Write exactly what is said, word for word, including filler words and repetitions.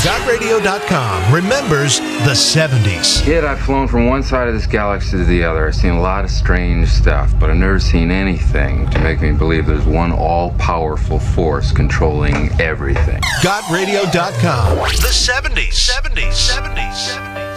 got radio dot com remembers the seventies. Kid, I've flown from one side of this galaxy to the other. I've seen a lot of strange stuff, but I've never seen anything to make me believe there's one all-powerful force controlling everything. got radio dot com. The seventies. seventies. seventies.